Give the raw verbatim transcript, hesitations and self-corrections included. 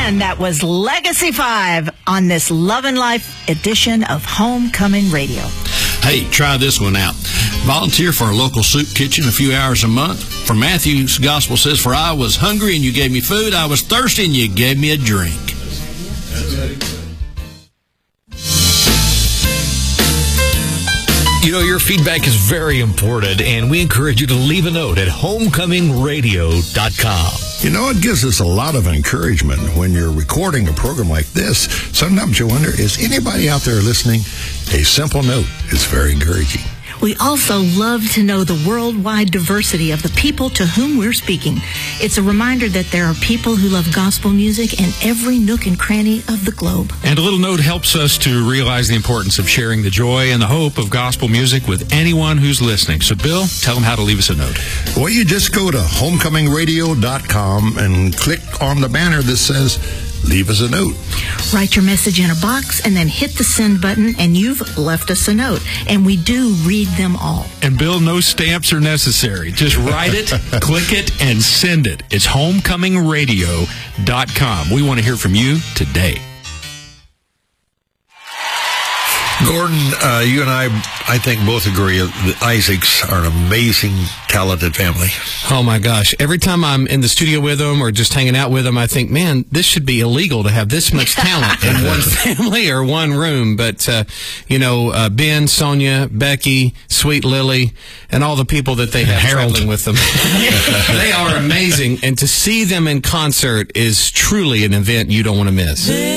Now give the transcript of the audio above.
And that was Legacy five on this Love and Life edition of Homecoming Radio. Hey, try this one out. Volunteer for a local soup kitchen a few hours a month. For Matthew's gospel says, for I was hungry and you gave me food. I was thirsty and you gave me a drink. You know, your feedback is very important, and we encourage you to leave a note at homecoming radio dot com. You know, it gives us a lot of encouragement when you're recording a program like this. Sometimes you wonder, is anybody out there listening? A simple note is very encouraging. We also love to know the worldwide diversity of the people to whom we're speaking. It's a reminder that there are people who love gospel music in every nook and cranny of the globe. And a little note helps us to realize the importance of sharing the joy and the hope of gospel music with anyone who's listening. So, Bill, tell them how to leave us a note. Well, you just go to homecoming radio dot com and click on the banner that says, leave us a note. Write your message in a box and then hit the send button, and you've left us a note. And we do read them all. And Bill, no stamps are necessary. Just write it, click it, and send it. It's homecoming radio dot com. We want to hear from you today. Gordon, uh, you and I, I think both agree that Isaacs are an amazing, talented family. Oh, my gosh. Every time I'm in the studio with them or just hanging out with them, I think, man, this should be illegal to have this much talent in one family or one room. But, uh, you know, uh, Ben, Sonia, Becky, Sweet Lily, and all the people that they have Harold. traveling with them. They are amazing. And to see them in concert is truly an event you don't want to miss.